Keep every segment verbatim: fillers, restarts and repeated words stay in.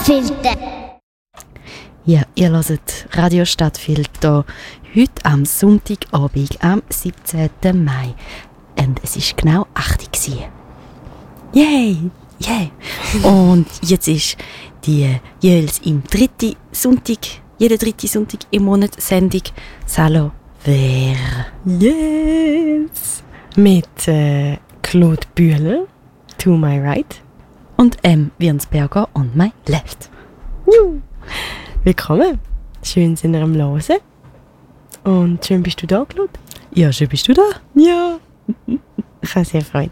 Stadtfilter. Ja, ihr hört Radio Stadtfilter heute am Sonntagabend, am siebzehnten Mai. Und es war genau acht Uhr. Yay! Yay! Und jetzt ist die jeweils im dritten Sonntag, jeden dritten Sonntag im Monat Sendung Salo Wer. Yes! Mit äh, Claude Bühler, to my right. Und M. Wirnsberger on my left. Juhu. Willkommen. Schön sind wir am Hören. Und schön bist du da, Claude. Ja, schön bist du da. Ja. Ich habe sehr Freude.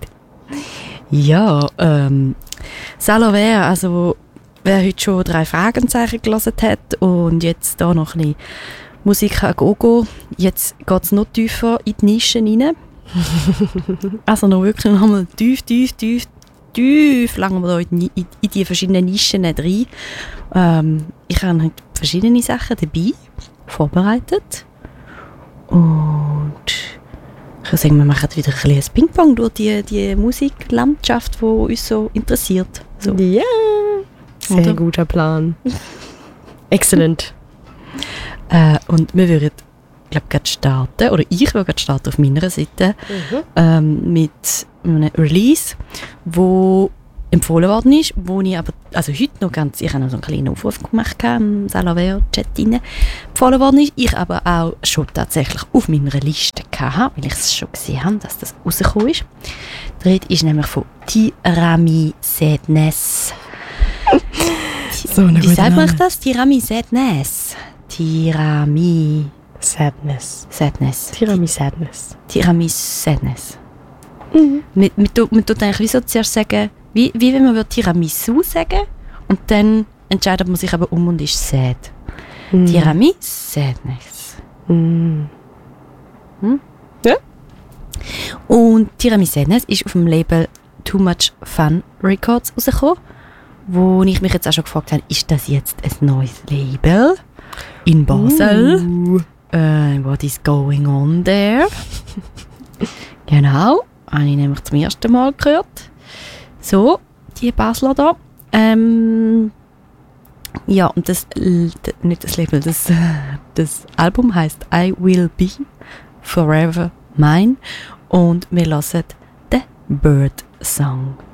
Ja, ähm, Salo Wer, also wer heute schon drei Fragenzeichen gelesen hat und jetzt da noch ein bisschen Musik an Gogo, jetzt geht es noch tiefer in die Nischen rein. Also noch wirklich noch mal tief, tief, tief, tief langen wir da in die, in die verschiedenen Nischen rein. Ähm, ich habe heute verschiedene Sachen dabei, vorbereitet. Und ich würde sagen, wir machen wieder ein bisschen Ping-Pong durch die, die Musiklandschaft, die uns so interessiert. So. Ja, sehr Oder? guter Plan. Excellent. Äh, und wir würden, glaube ich, starten, oder ich würde starten auf meiner Seite, Mhm. ähm, mit einem Release, wo empfohlen worden ist, wo ich aber, also heute noch ganz, ich habe noch so einen kleinen Aufruf gemacht im Salaver-Chat rein, empfohlen worden ist, ich aber auch schon tatsächlich auf meiner Liste hatte, weil ich es schon gesehen habe, dass das rausgekommen ist. Der Rede ist nämlich von Tirami Sadness. So eine Wie gute sagt man Name. das? Tirami Sadness. Tirami Sadness. Sadness. Tirami Sadness. Tirami Sadness. Mhm. Man, man, tut, man tut eigentlich wie so zuerst sagen, wie, wie wenn man würde Tiramisu sagen und dann entscheidet man sich aber um und ist sad. Mhm. Tirami Sadness. Mhm. Hm? Ja. Und Tirami Sadness ist auf dem Label Too Much Fun Records rausgekommen, wo ich mich jetzt auch schon gefragt habe, ist das jetzt ein neues Label in Basel? Uh. Uh, what is going on there? Genau, habe ich nämlich zum ersten Mal gehört. So, die Basler da. Ähm, ja, und das, l- d- nicht das Label, das, äh, das Album heisst I Will Be Forever Mine und wir hören den Bird Song.